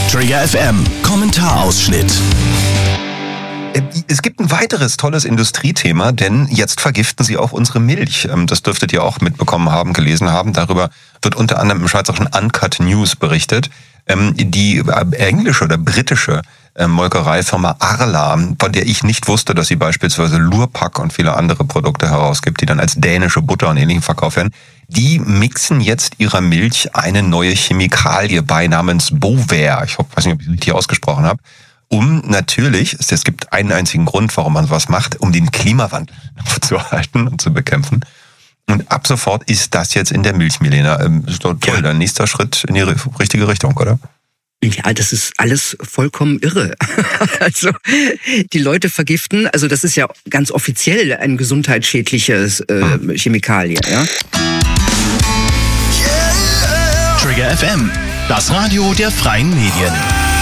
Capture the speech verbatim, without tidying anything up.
Trigger F M, Kommentarausschnitt. Es gibt ein weiteres tolles Industriethema, denn jetzt vergiften sie auch unsere Milch. Das dürftet ihr auch mitbekommen haben, gelesen haben. Darüber wird unter anderem im schweizerischen Uncut News berichtet. Die englische oder britische Molkereifirma Arla, von der ich nicht wusste, dass sie beispielsweise Lurpak und viele andere Produkte herausgibt, die dann als dänische Butter und Ähnlichem verkauft werden, die mixen jetzt ihrer Milch eine neue Chemikalie bei namens Bovaer. Ich weiß nicht, ob ich es richtig ausgesprochen habe. Um natürlich, es gibt einen einzigen Grund, warum man was macht, um den Klimawandel zu halten und zu bekämpfen. Und ab sofort ist das jetzt in der Milch, Milena. Ist doch toll, ja. Der nächster Schritt in die richtige Richtung, oder? Ja, das ist alles vollkommen irre. Also die Leute vergiften, also das ist ja ganz offiziell ein gesundheitsschädliches äh, hm. Chemikalie. Ja? Trigger F M, das Radio der freien Medien.